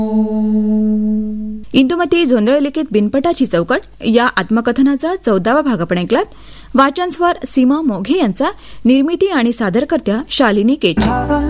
इंदुमती झोंधळे लिखित बिनपटाची चौकट या आत्मकथनाचा 14वा भाग आपण ऐकलात. वाचन स्वर सीमा मोघे यांचा, निर्मिती आणि सादरकर्त्या शालिनी केट.